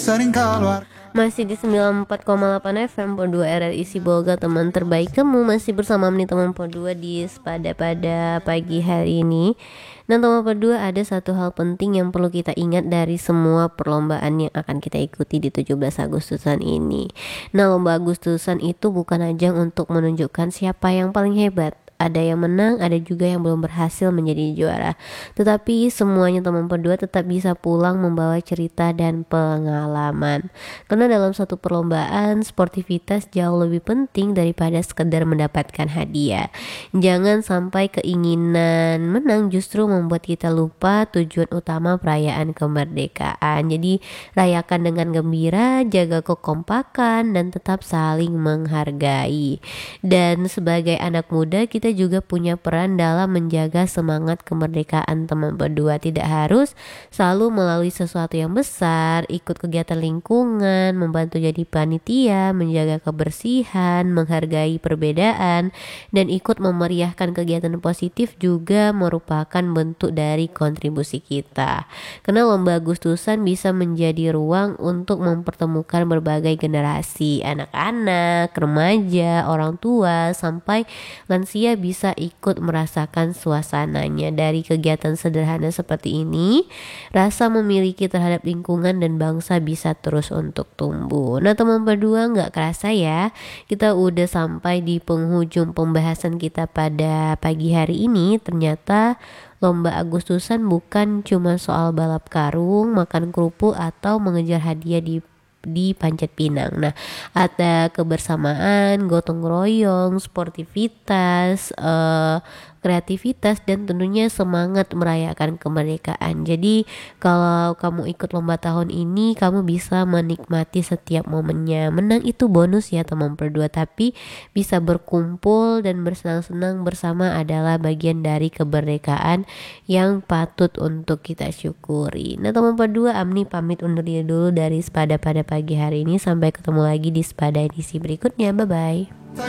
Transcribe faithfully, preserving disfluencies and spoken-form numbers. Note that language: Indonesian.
sering keluar. Masih di sembilan puluh empat koma delapan F M Po dua R R I Sibolga, teman terbaik kamu. Masih bersama Meni teman Po dua di Sepada pada pagi hari ini. Dan teman Po dua, ada satu hal penting yang perlu kita ingat dari semua perlombaan yang akan kita ikuti di tujuh belas Agustusan ini. Nah, lomba Agustusan itu bukan ajang untuk menunjukkan siapa yang paling hebat. Ada yang menang, ada juga yang belum berhasil menjadi juara. Tetapi semuanya teman berdua tetap bisa pulang membawa cerita dan pengalaman. Karena dalam satu perlombaan, sportivitas jauh lebih penting daripada sekedar mendapatkan hadiah. Jangan sampai keinginan menang justru membuat kita lupa tujuan utama perayaan kemerdekaan. Jadi rayakan dengan gembira, jaga kekompakan, dan tetap saling menghargai. Dan sebagai anak muda, kita juga punya peran dalam menjaga semangat kemerdekaan teman berdua. Tidak harus selalu melalui sesuatu yang besar, ikut kegiatan lingkungan, membantu jadi panitia, menjaga kebersihan, menghargai perbedaan, dan ikut memeriahkan kegiatan positif juga merupakan bentuk dari kontribusi kita. Karena lomba Agustusan bisa menjadi ruang untuk mempertemukan berbagai generasi, anak-anak, remaja, orang tua, sampai lansia bisa ikut merasakan suasananya. Dari kegiatan sederhana seperti ini, rasa memiliki terhadap lingkungan dan bangsa bisa terus untuk tumbuh. Nah teman berdua, nggak kerasa ya, kita udah sampai di penghujung pembahasan kita pada pagi hari ini. Ternyata lomba Agustusan bukan cuma soal balap karung, makan kerupuk, atau mengejar hadiah di di Panjat Pinang. Nah, ada kebersamaan, gotong royong, sportivitas, uh, kreativitas, dan tentunya semangat merayakan kemerdekaan. Jadi kalau kamu ikut lomba tahun ini, kamu bisa menikmati setiap momennya. Menang itu bonus ya teman berdua, tapi bisa berkumpul dan bersenang-senang bersama adalah bagian dari kemerdekaan yang patut untuk kita syukuri. Nah teman berdua, Amni pamit undur diri dulu dari Sepada pada pagi hari ini. Sampai ketemu lagi di Sepada edisi berikutnya. Bye bye.